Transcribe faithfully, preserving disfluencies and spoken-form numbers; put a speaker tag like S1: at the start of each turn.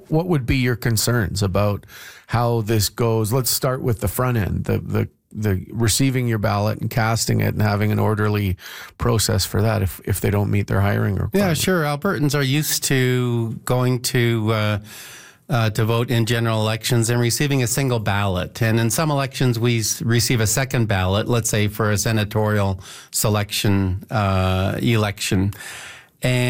S1: what would be your concerns about how this goes? Let's start with the front end, the the the receiving your ballot and casting it and having an orderly process for that if, if they don't meet their hiring requirements.
S2: Yeah, sure. Albertans are used to going to uh, uh, to vote in general elections and receiving a single ballot. And in some elections, we s- receive a second ballot, let's say for a senatorial selection uh, election. And